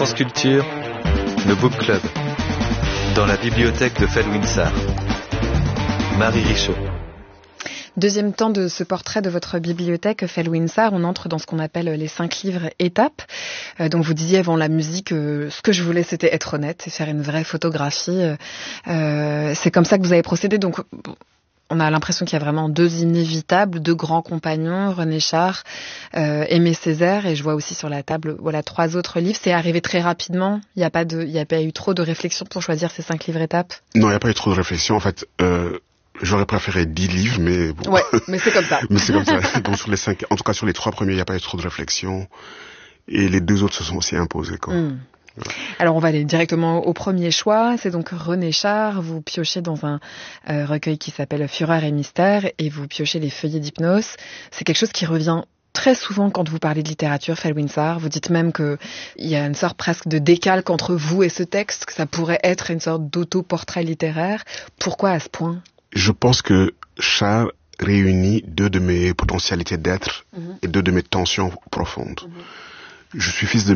France Culture, le Book Club, dans la bibliothèque de Felwinsar. Marie Richaud. Deuxième temps de ce portrait de votre bibliothèque Felwinsar, on entre dans ce qu'on appelle les 5 livres étapes. Donc vous disiez avant la musique, ce que je voulais c'était être honnête et faire une vraie photographie. C'est comme ça que vous avez procédé. Donc on a l'impression qu'il y a vraiment 2 inévitables, 2 grands compagnons, René Char, Aimé Césaire, et je vois aussi sur la table, voilà, 3 autres livres. C'est arrivé très rapidement. Il n'y a pas eu trop de réflexion pour choisir ces 5 livres étapes. Non, il n'y a pas eu trop de réflexion. En fait, j'aurais préféré 10 livres, mais bon. Ouais, mais c'est comme ça. Mais c'est comme ça. Donc sur les 5, en tout cas sur les 3 premiers, il n'y a pas eu trop de réflexion. Et les 2 autres se sont aussi imposés, quoi. Voilà. Alors on va aller directement au premier choix. C'est donc René Char. Vous piochez dans un recueil qui s'appelle Fureur et mystère et vous piochez les feuillets d'hypnose. C'est quelque chose qui revient très souvent quand vous parlez de littérature, Felwinsar. Vous dites même qu'il y a une sorte presque de décalque entre vous et ce texte, que ça pourrait être une sorte d'auto-portrait littéraire. Pourquoi à ce point ? Je pense que Char réunit 2 de mes potentialités d'être et 2 de mes tensions profondes. Je suis fils de